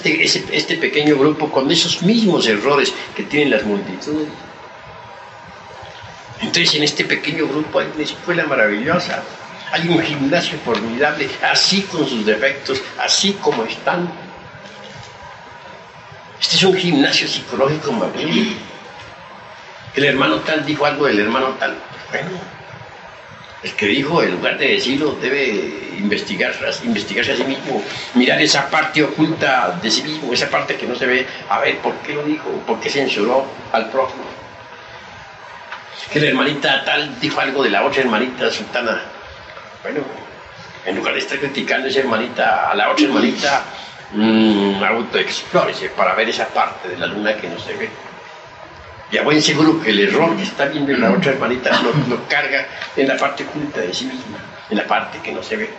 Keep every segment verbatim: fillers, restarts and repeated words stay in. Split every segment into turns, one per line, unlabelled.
este, ese, este pequeño grupo con esos mismos errores que tienen las multitudes. Entonces en este pequeño grupo hay una escuela maravillosa, hay un gimnasio formidable, así con sus defectos, así como están. Este es un gimnasio psicológico magnífico. El hermano tal dijo algo del hermano tal. Bueno, el que dijo, en lugar de decirlo, debe investigar, investigarse a sí mismo, mirar esa parte oculta de sí mismo, esa parte que no se ve, a ver por qué lo dijo, por qué censuró al prójimo. Que la hermanita tal dijo algo de la otra hermanita sultana. Bueno, en lugar de estar criticando a esa hermanita, a la otra hermanita, mmm, autoexplórese para ver esa parte de la luna que no se ve. Y a buen seguro que el error que está viendo en la otra hermanita lo, lo carga en la parte oculta de sí misma, en la parte que no se ve.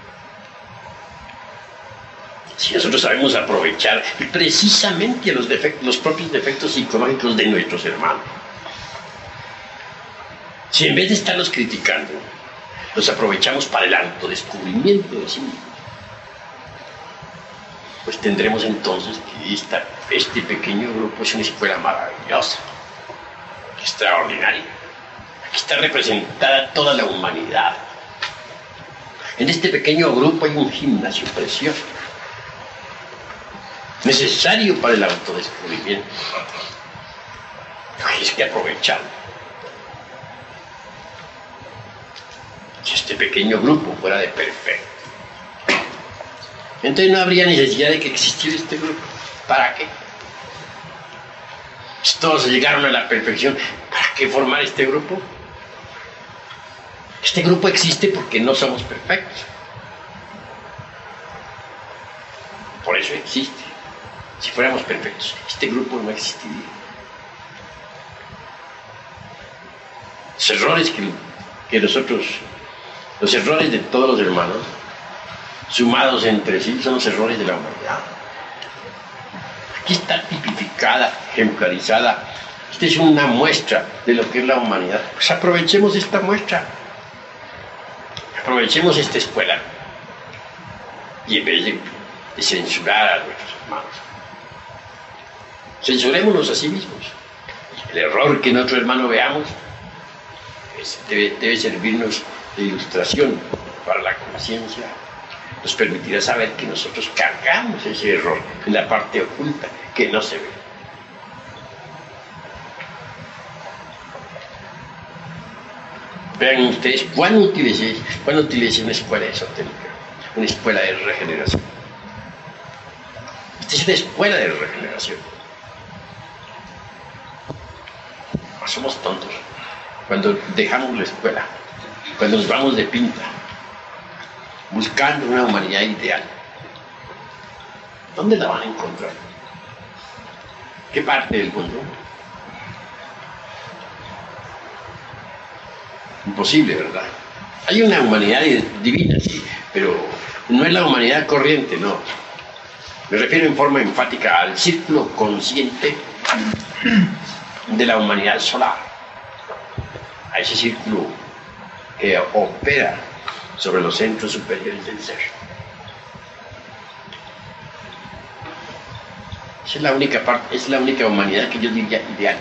Si nosotros sabemos aprovechar precisamente los, defectos, los propios defectos psicológicos de nuestros hermanos, si en vez de estarlos criticando, los aprovechamos para el autodescubrimiento de sí mismos, pues tendremos entonces que esta, este pequeño grupo es una escuela maravillosa, extraordinaria. Aquí está representada toda la humanidad. En este pequeño grupo hay un gimnasio precioso, necesario para el autodescubrimiento. Hay que aprovecharlo. Si este pequeño grupo fuera de perfecto, entonces no habría necesidad de que existiera este grupo. ¿Para qué? Si todos llegaron a la perfección, ¿para qué formar este grupo? Este grupo existe porque no somos perfectos. Por eso existe. Si fuéramos perfectos, este grupo no existiría. Los errores que, que nosotros, los errores de todos los hermanos, sumados entre sí, son los errores de la humanidad. Aquí está tipificada, ejemplarizada. Esta es una muestra de lo que es la humanidad. Pues aprovechemos esta muestra. Aprovechemos esta escuela. Y en vez de, de censurar a nuestros hermanos, censurémonos a sí mismos. El error que en otro hermano veamos es, debe, debe servirnos de ilustración para la conciencia. Nos permitirá saber que nosotros cargamos ese error en la parte oculta que no se ve. Vean ustedes cuán útil es, cuán útil es una escuela esotérica, una escuela de regeneración. Esta es una escuela de regeneración. No somos tontos cuando dejamos la escuela, cuando nos vamos de pinta, buscando una humanidad ideal. ¿Dónde la van a encontrar? ¿Qué parte del mundo? Imposible, ¿verdad? Hay una humanidad divina, sí, pero no es la humanidad corriente, no. Me refiero en forma enfática al círculo consciente de la humanidad solar, a ese círculo que opera sobre los centros superiores del ser. Esa es la única parte, es la única humanidad que yo diría ideal.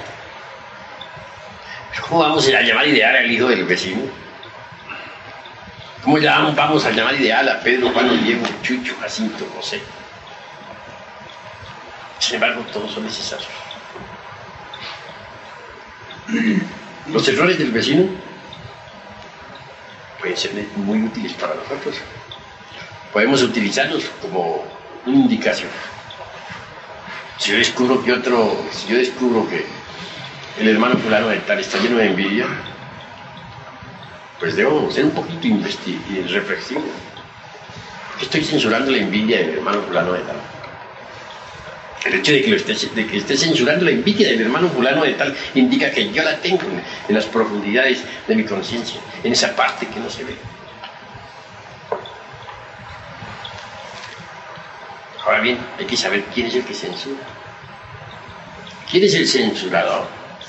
¿Cómo vamos a llamar ideal al hijo del vecino? ¿Cómo llamamos, vamos a llamar ideal a Pedro, Juan, Diego, Chucho, Jacinto, José? Sin embargo, todos son necesarios. Los errores del vecino pueden ser muy útiles para nosotros. Podemos utilizarlos como una indicación. Si yo descubro que otro, si yo descubro que el hermano fulano de tal está lleno de envidia, pues debo ser un poquito y reflexivo. Estoy censurando la envidia del hermano fulano de tal. El hecho de que, lo esté, de que esté censurando la envidia del hermano fulano de tal indica que yo la tengo en, en las profundidades de mi conciencia, en esa parte que no se ve. Ahora bien, hay que saber quién es el que censura. ¿Quién es el censurador?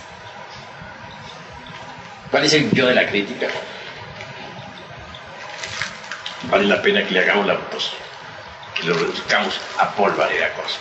¿Cuál es el yo de la crítica? Vale la pena que le hagamos la voz, que lo reduzcamos a polvareda cosa.